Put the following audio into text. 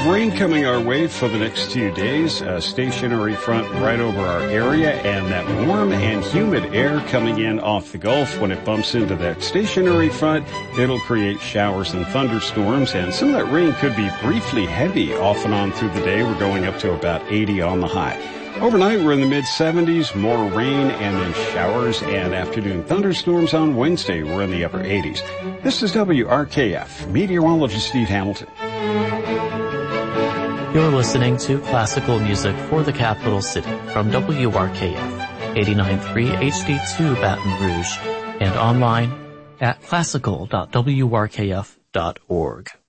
have rain coming our way for the next 2 days, a stationary front right over our area, and that warm and humid air coming in off the Gulf. When it bumps into that stationary front, it'll create showers and thunderstorms, and some of that rain could be briefly heavy off and on through the day. We're going up to about 80 on the high. Overnight, we're in the mid-70s, more rain and then showers and afternoon thunderstorms on Wednesday. We're in the upper 80s. This is WRKF, meteorologist Steve Hamilton. You're listening to classical music for the capital city from WRKF, 89.3 HD2 Baton Rouge, and online at classical.wrkf.org.